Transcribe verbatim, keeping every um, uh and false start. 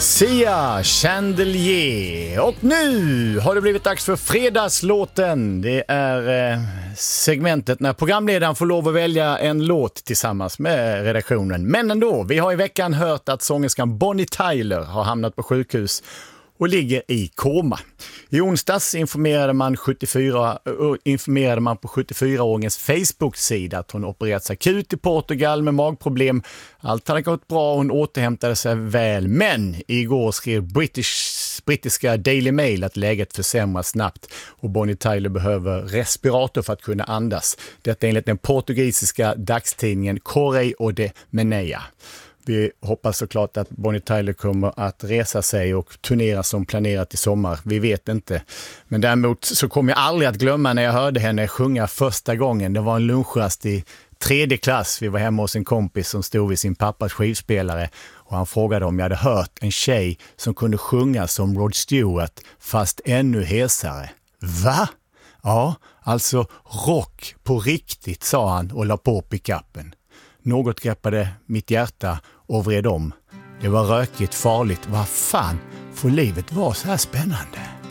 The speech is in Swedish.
Sia Chandelier. Och nu har det blivit dags för fredagslåten. Det är eh, segmentet när programledaren får lov att välja en låt tillsammans med redaktionen. Men ändå, vi har i veckan hört att sångerskan Bonnie Tyler har hamnat på sjukhus och ligger i koma. I onsdags informerade man, sjuttiofyra, informerade man på sjuttiofyraåringens Facebook-sida att hon opererats akut i Portugal med magproblem. Allt hade gått bra och hon återhämtade sig väl. Men igår skrev British, brittiska Daily Mail att läget försämras snabbt och Bonnie Tyler behöver respirator för att kunna andas. Detta enligt den portugisiska dagstidningen Correio de Maneia. Vi hoppas såklart att Bonnie Tyler kommer att resa sig och turnera som planerat i sommar. Vi vet inte. Men däremot så kommer jag aldrig att glömma när jag hörde henne sjunga första gången. Det var en lunchrast i tredje klass. Vi var hemma hos en kompis som stod vid sin pappas skivspelare. Och han frågade om jag hade hört en tjej som kunde sjunga som Rod Stewart fast ännu hesare. Va? Ja, alltså rock på riktigt, sa han och la på pickuppen. Något greppade mitt hjärta och vred om. Det var rökigt, farligt. Vad fan får livet vara så här spännande?